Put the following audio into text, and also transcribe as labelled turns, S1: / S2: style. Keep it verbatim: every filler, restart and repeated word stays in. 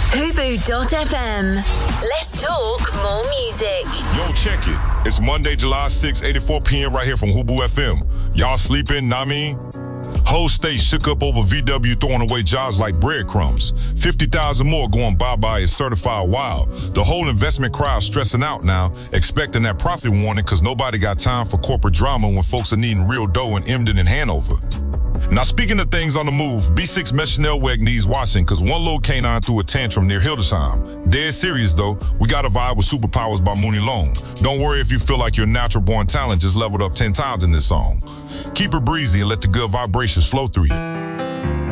S1: Hubu dot F M. Let's talk more music.
S2: Yo, check it. It's Monday, July sixth, eight four p.m. right here from Hubu F M. Y'all sleeping, nah me? Whole state shook up over V W throwing away jobs like breadcrumbs. fifty thousand more going bye-bye is certified wild. The whole investment crowd stressing out now, expecting that profit warning because nobody got time for corporate drama when folks are needing real dough in Emden and Hanover. Now, speaking of things on the move, B six Met Chanel Weg needs watching because one little canine threw a tantrum near Hildesheim. Dead serious, though. We got a vibe with Superpowers by Mooney Long. Don't worry if you feel like your natural-born talent just leveled up ten times in this song. Keep it breezy and let the good vibrations flow through you.